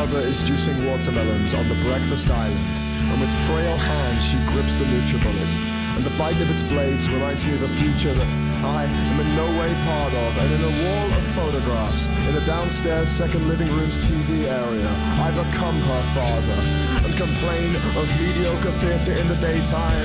mother is juicing watermelons on the breakfast island, and with frail hands she grips the NutriBullet. And the bite of its blades reminds me of a future that I am in no way part of. And in a wall of photographs, in the downstairs second living room's TV area, I become her father and complain of mediocre theatre in the daytime